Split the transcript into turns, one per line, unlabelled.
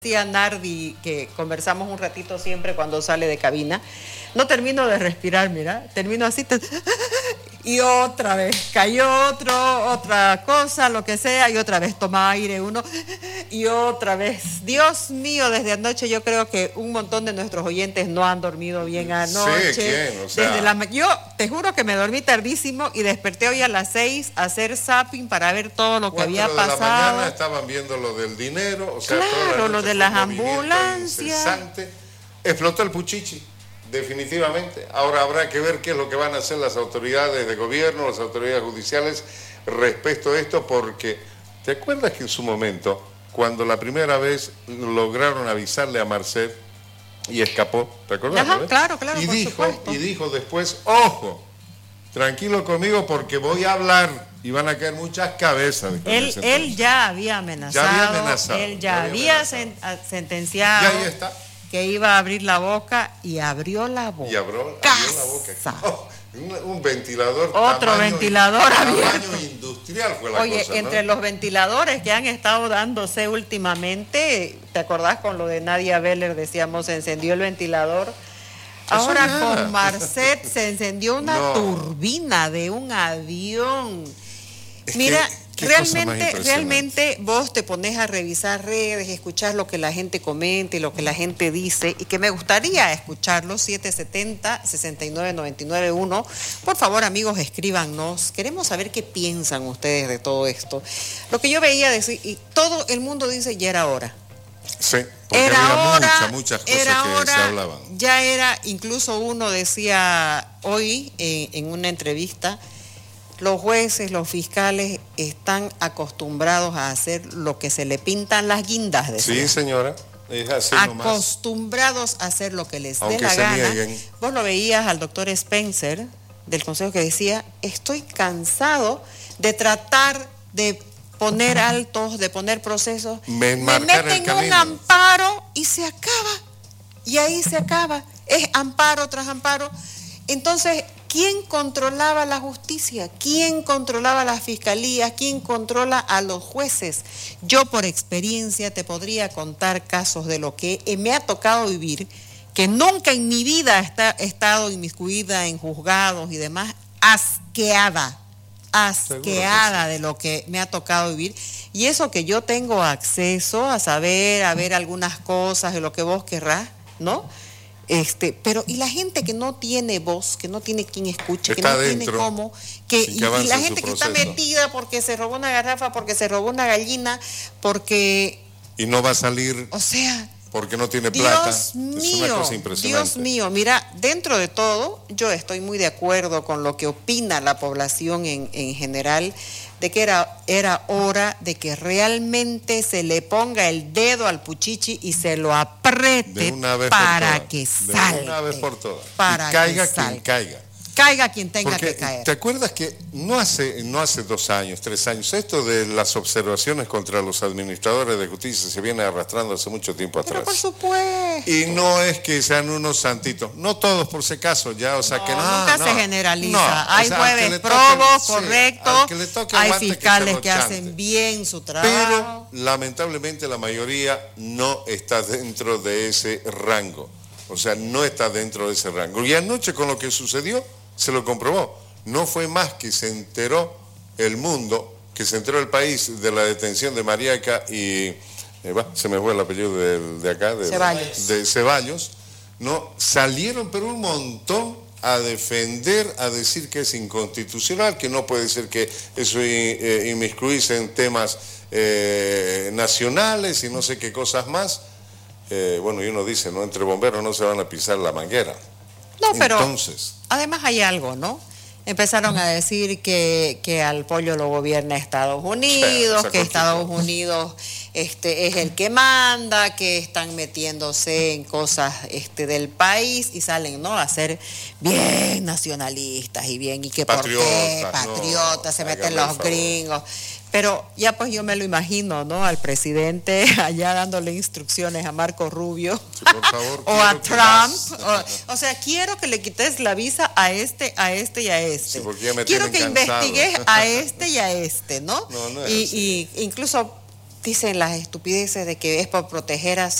decía Nardi, que conversamos un ratito siempre cuando sale de cabina, no termino de respirar, mira, termino así, y otra vez, cayó otra cosa, lo que sea, y otra vez toma aire uno, y otra vez. Dios mío, desde anoche yo creo que un montón de nuestros oyentes no han dormido bien anoche.
Sí, ¿quién? O sea...
yo te juro que me dormí tardísimo y desperté hoy a las 6 a hacer zapping para ver todo lo que había pasado.
4 de la mañana estaban viendo lo del dinero, o sea,
claro, lo de las ambulancias.
Explotó el Puchichi. Definitivamente. Ahora habrá que ver qué es lo que van a hacer las autoridades de gobierno, las autoridades judiciales respecto a esto, porque ¿te acuerdas que en su momento, cuando la primera vez lograron avisarle a Marcet y escapó? ¿Te acuerdas?
Ajá, claro, por
y dijo después, ojo, tranquilo conmigo porque voy a hablar y van a caer muchas cabezas.
Él ya había amenazado, él ya había sentenciado.
Y ahí está.
Que iba a abrir la boca y abrió la boca.
Y abrió la boca. Oh, un ventilador.
Otro ventilador abierto.
Tamaño industrial fue la cosa.
Oye, entre los ventiladores que han estado dándose últimamente, ¿te acordás con lo de Nadia Beller? Decíamos, se encendió el ventilador. Ahora con Marcet se encendió una turbina de un avión. Mira, realmente vos te pones a revisar redes, escuchar lo que la gente comenta y lo que la gente dice, y que me gustaría escucharlo. 770-6999-1. Por favor, amigos, escríbanos. Queremos saber qué piensan ustedes de todo esto. Lo que yo veía decir, y todo el mundo dice, ya era hora.
Sí, porque había muchas cosas que se hablaban.
Ya era, incluso uno decía hoy en una entrevista, los jueces, los fiscales están acostumbrados a hacer lo que se le pintan las guindas.
Sí, señora. Es así
acostumbrados a hacer lo que les dé la gana.
Nieguen.
Vos lo veías al doctor Spencer del Consejo que decía, estoy cansado de tratar de poner altos, de poner procesos. Me meten un amparo y se acaba. Y ahí se acaba. Es amparo tras amparo. Entonces, ¿quién controlaba la justicia? ¿Quién controlaba las fiscalías? ¿Quién controla a los jueces? Yo por experiencia te podría contar casos de lo que me ha tocado vivir, que nunca en mi vida he estado inmiscuida en juzgados y demás, asqueada de lo que me ha tocado vivir. Y eso que yo tengo acceso a saber, a ver algunas cosas de lo que vos querrás, ¿no? Pero y la gente que no tiene voz, que no tiene quien escuche, que no tiene cómo, y la gente que está metida porque se robó una garrafa, porque se robó una gallina, porque...
Y no va a salir,
o sea,
porque no tiene plata.
Dios mío,
es una cosa impresionante.
Dios mío, mira, dentro de todo, yo estoy muy de acuerdo con lo que opina la población en general, de que era hora de que realmente se le ponga el dedo al Puchichi y se lo apriete para que salga.
De una vez por todas.
Para
y caiga
que salga.
Quien caiga.
Caiga quien tenga
Porque,
que caer.
¿te acuerdas que no hace 2 años, 3 años, esto de las observaciones contra los administradores de justicia se viene arrastrando hace mucho tiempo atrás?
Pero por supuesto.
Y no es que sean unos santitos, no todos por si acaso, ya, o sea
no,
que
nunca se generaliza.
No,
hay jueces probos, correctos, hay fiscales que
chante.
hacen bien su trabajo.
Pero lamentablemente la mayoría no está dentro de ese rango, o sea, no está dentro de ese rango. Y anoche con lo que sucedió, se lo comprobó. No fue más que se enteró el mundo, que se enteró el país de la detención de Mariaca y... se me fue el apellido de acá, de Ceballos, ¿no? Salieron pero un montón a defender, a decir que es inconstitucional, que no puede ser que eso inmiscuirse en temas nacionales y no sé qué cosas más. Y uno dice, ¿no? Entre bomberos no se van a pisar la manguera.
No, pero
entonces,
además hay algo, ¿no? Empezaron a decir que al pollo lo gobierna Estados Unidos, que Estados Unidos es el que manda, que están metiéndose en cosas del país y salen, ¿no? A ser bien nacionalistas y que patriotas, se meten los gringos. Pero ya pues yo me lo imagino, ¿no? Al presidente allá dándole instrucciones a Marco Rubio,
sí, por favor,
o a Trump. O sea, quiero que le quites la visa a este y a este.
Sí,
quiero que investigues a este y a este, ¿no?
No es
y incluso dicen las estupideces de que es por proteger a